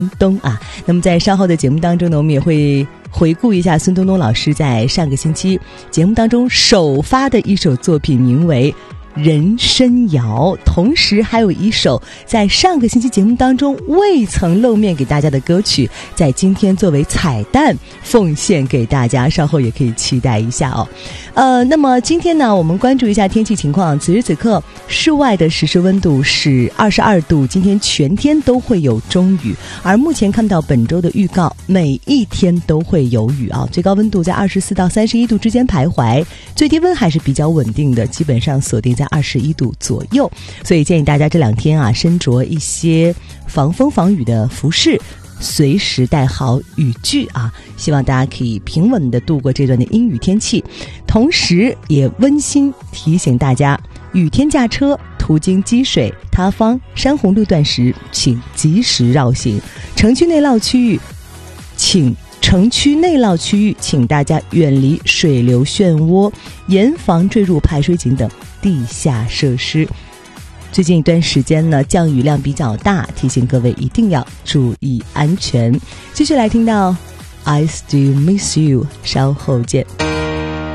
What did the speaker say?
东啊。那么在稍后的节目当中呢，我们也会回顾一下孙东东老师在上个星期节目当中首发的一首作品，名为人参谣，同时还有一首在上个星期节目当中未曾露面给大家的歌曲，在今天作为彩蛋奉献给大家，稍后也可以期待一下哦。那么今天呢，我们关注一下天气情况。此时此刻室外的实时温度是22度，今天全天都会有中雨，而目前看到本周的预告，每一天都会有雨啊。最高温度在24到31度之间徘徊，最低温还是比较稳定的，基本上锁定在21度左右，所以建议大家这两天啊，身着一些防风防雨的服饰，随时带好雨具啊，希望大家可以平稳地度过这段的阴雨天气。同时也温馨提醒大家，雨天驾车途经积水、塌方、山洪路段时，请及时绕行。城区内涝区域，请大家远离水流漩涡，严防坠入排水井等地下设施。最近一段时间呢，降雨量比较大，提醒各位一定要注意安全。继续来听到 I Still Miss You， 稍后见。